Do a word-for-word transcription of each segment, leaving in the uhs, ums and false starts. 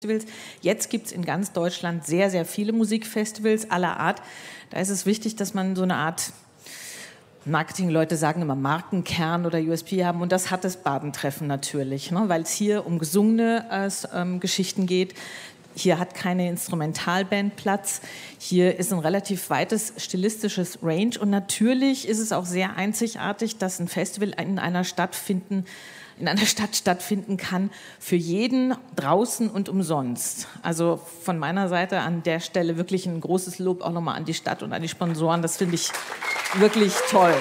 Jetzt gibt es in ganz Deutschland sehr, sehr viele Musikfestivals aller Art. Da ist es wichtig, dass man so eine Art, Marketingleute sagen immer Markenkern oder U S P haben. Und das hat das Badentreffen natürlich, ne? Weil es hier um gesungene äh, ähm, Geschichten geht. Hier hat keine Instrumentalband Platz. Hier ist ein relativ weites stilistisches Range. Und natürlich ist es auch sehr einzigartig, dass ein Festival in einer Stadt finden in einer Stadt stattfinden kann, für jeden draußen und umsonst. Also von meiner Seite an der Stelle wirklich ein großes Lob auch nochmal an die Stadt und an die Sponsoren. Das finde ich wirklich toll.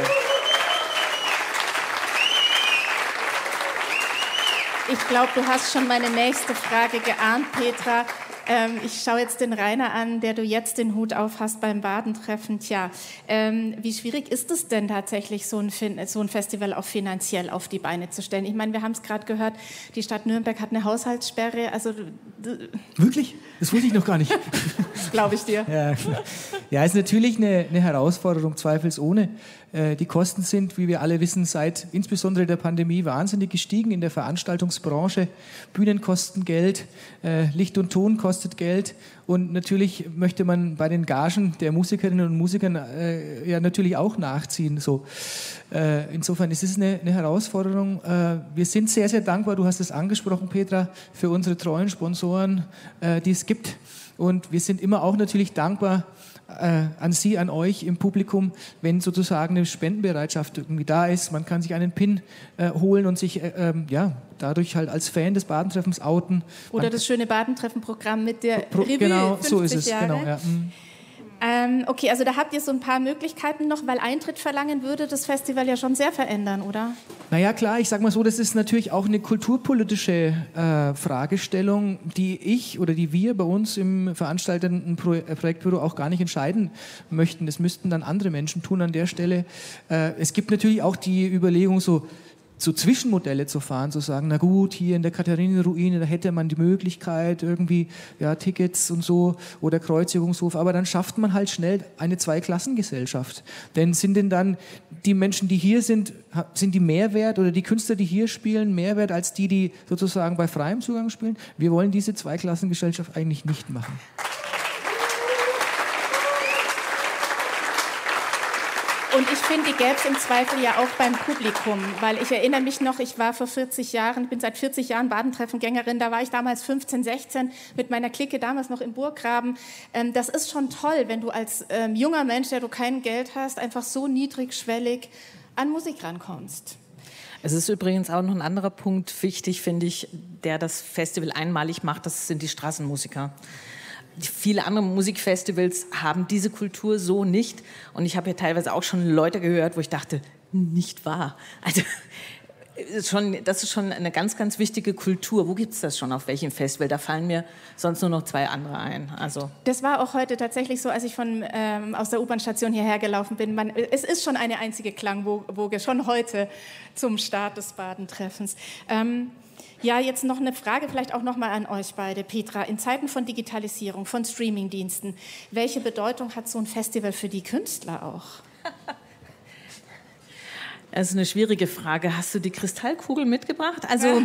Ich glaube, du hast schon meine nächste Frage geahnt, Petra. Ähm, ich schaue jetzt den Rainer an, der du jetzt den Hut auf hast beim Badentreffen. Tja, ähm, wie schwierig ist es denn tatsächlich, so ein, so ein Festival auch finanziell auf die Beine zu stellen? Ich meine, wir haben es gerade gehört, die Stadt Nürnberg hat eine Haushaltssperre. Also, wirklich? Das wusste ich noch gar nicht. Glaube ich dir. Ja, ja, ist natürlich eine, eine Herausforderung, zweifelsohne. Die Kosten sind, wie wir alle wissen, seit insbesondere der Pandemie wahnsinnig gestiegen in der Veranstaltungsbranche. Bühnen kosten Geld, Licht und Ton kostet Geld und natürlich möchte man bei den Gagen der Musikerinnen und Musikern äh, ja natürlich auch nachziehen. So. Äh, insofern ist es eine, eine Herausforderung. Äh, wir sind sehr, sehr dankbar, du hast es angesprochen, Petra, für unsere treuen Sponsoren, äh, die es gibt. Und wir sind immer auch natürlich dankbar äh, an Sie, an euch im Publikum, wenn sozusagen eine Spendenbereitschaft irgendwie da ist. Man kann sich einen Pin äh, holen und sich äh, ähm, ja, dadurch halt als Fan des Badentreffens outen. Oder Man, das schöne Badentreffenprogramm mit der Pro, Revue genau, fünfzig so ist es. Jahre. Genau, ja. mm. Ähm, okay, also da habt ihr so ein paar Möglichkeiten noch, weil Eintritt verlangen würde das Festival ja schon sehr verändern, oder? Naja, klar, ich sage mal so, das ist natürlich auch eine kulturpolitische äh, Fragestellung, die ich oder die wir bei uns im veranstaltenden Pro- äh, Projektbüro auch gar nicht entscheiden möchten. Das müssten dann andere Menschen tun an der Stelle. Äh, es gibt natürlich auch die Überlegung, so so Zwischenmodelle zu fahren, zu sagen, na gut, hier in der Katharinenruine, da hätte man die Möglichkeit, irgendwie ja, Tickets und so oder Kreuzigungshof, aber dann schafft man halt schnell eine Zweiklassengesellschaft. Denn sind denn dann die Menschen, die hier sind, sind die Mehrwert oder die Künstler, die hier spielen, Mehrwert als die, die sozusagen bei freiem Zugang spielen? Wir wollen diese Zweiklassengesellschaft eigentlich nicht machen. Und ich finde, die gäbe es im Zweifel ja auch beim Publikum, weil ich erinnere mich noch, ich war vor vierzig Jahren, bin seit vierzig Jahren Badentreffengängerin, da war ich damals fünfzehn, sechzehn mit meiner Clique, damals noch im Burggraben. Das ist schon toll, wenn du als junger Mensch, der du kein Geld hast, einfach so niedrigschwellig an Musik rankommst. Es ist übrigens auch noch ein anderer Punkt wichtig, finde ich, der das Festival einmalig macht, das sind die Straßenmusiker. Viele andere Musikfestivals haben diese Kultur so nicht. Und ich habe ja teilweise auch schon Leute gehört, wo ich dachte, nicht wahr. Also schon, das ist schon eine ganz, ganz wichtige Kultur. Wo gibt es das schon, auf welchem Festival? Da fallen mir sonst nur noch zwei andere ein. Also das war auch heute tatsächlich so, als ich von, ähm, aus der U-Bahn-Station hierher gelaufen bin. Man, es ist schon eine einzige Klangwoge, schon heute zum Start des Badentreffens. Ähm, Ja, jetzt noch eine Frage, vielleicht auch noch mal an euch beide. Petra, in Zeiten von Digitalisierung, von Streamingdiensten, welche Bedeutung hat so ein Festival für die Künstler auch? Das ist eine schwierige Frage. Hast du die Kristallkugel mitgebracht? Also,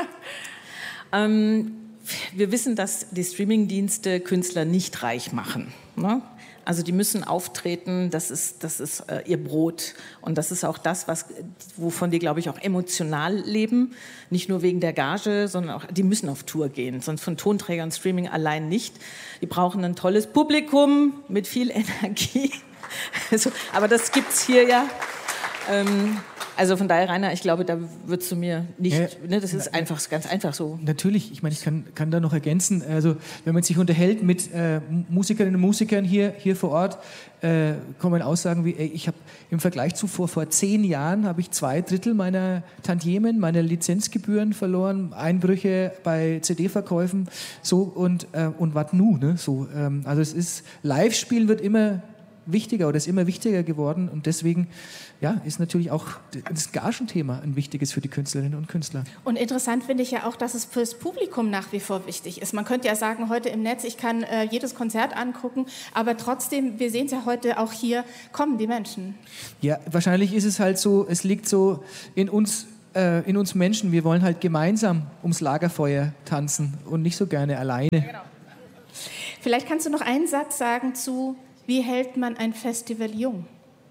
ähm, wir wissen, dass die Streamingdienste Künstler nicht reich machen, ne? Also die müssen auftreten, das ist, das ist äh, ihr Brot. Und das ist auch das, was, wovon die, glaube ich, auch emotional leben. Nicht nur wegen der Gage, sondern auch, die müssen auf Tour gehen. Sonst von Tonträgern und Streaming allein nicht. Die brauchen ein tolles Publikum mit viel Energie. Also, aber das gibt's hier ja. Ähm, also von daher, Rainer, ich glaube, da würdest du mir nicht, ja, ne, das ist einfach ganz einfach so. Natürlich, ich meine, ich kann, kann da noch ergänzen, also wenn man sich unterhält mit äh, Musikerinnen und Musikern hier, hier vor Ort, äh, kommen Aussagen wie, ey, ich habe im Vergleich zu vor, vor zehn Jahren, habe ich zwei Drittel meiner Tantiemen, meiner Lizenzgebühren verloren, Einbrüche bei C D-Verkäufen, so und, äh, und was nu, ne, so, ähm, also es ist, Live-Spielen wird immer wichtiger oder ist immer wichtiger geworden und deswegen ja, ist natürlich auch das Gagenthema ein wichtiges für die Künstlerinnen und Künstler. Und interessant finde ich ja auch, dass es fürs Publikum nach wie vor wichtig ist. Man könnte ja sagen, heute im Netz, ich kann äh, jedes Konzert angucken, aber trotzdem, wir sehen es ja heute auch hier, kommen die Menschen. Ja, wahrscheinlich ist es halt so, es liegt so in uns äh, in uns Menschen, wir wollen halt gemeinsam ums Lagerfeuer tanzen und nicht so gerne alleine. Ja, genau. Vielleicht kannst du noch einen Satz sagen zu, wie hält man ein Festival jung?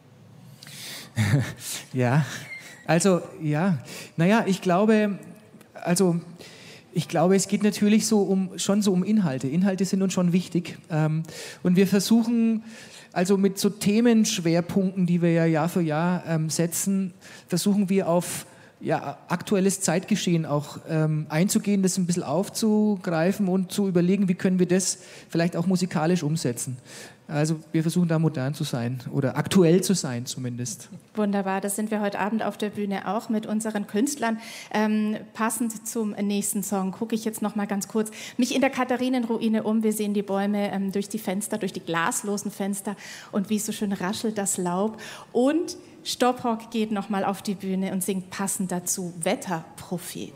Ja, also ja, naja, ich glaube, also ich glaube, es geht natürlich so um, schon so um Inhalte. Inhalte sind uns schon wichtig. Ähm, und wir versuchen, also mit so Themenschwerpunkten, die wir ja Jahr für Jahr ähm, setzen, versuchen wir auf ja, aktuelles Zeitgeschehen auch ähm, einzugehen, das ein bisschen aufzugreifen und zu überlegen, wie können wir das vielleicht auch musikalisch umsetzen. Also wir versuchen da modern zu sein oder aktuell zu sein zumindest. Wunderbar, das sind wir heute Abend auf der Bühne auch mit unseren Künstlern. Ähm, passend zum nächsten Song gucke ich jetzt noch mal ganz kurz mich in der Katharinenruine um. Wir sehen die Bäume ähm, durch die Fenster, durch die glaslosen Fenster und wie es so schön raschelt das Laub. Und Stopphawk geht noch mal auf die Bühne und singt passend dazu Wetterprophet.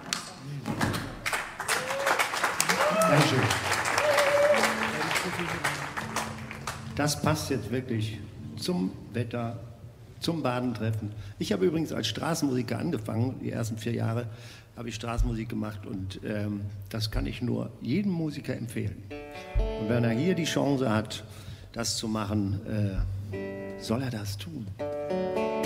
Dankeschön. Das passt jetzt wirklich zum Wetter, zum Badentreffen. Ich habe übrigens als Straßenmusiker angefangen, die ersten vier Jahre habe ich Straßenmusik gemacht und ähm, das kann ich nur jedem Musiker empfehlen. Und wenn er hier die Chance hat, das zu machen, äh, soll er das tun.